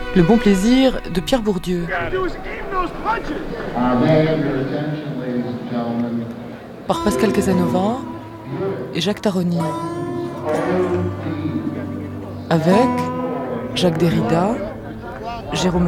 Le bon plaisir de Pierre Bourdieu, par Pascal Casanova et Jacques Taroni, avec Jacques Derrida, Jérôme